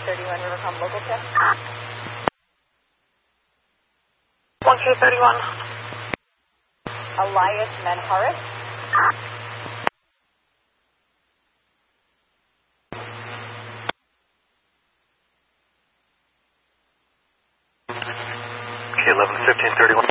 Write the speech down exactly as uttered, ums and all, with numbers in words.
thirty-one Rivercom local tip. one Q thirty-one. Elias Manharis. K eleven fifteen thirty-one.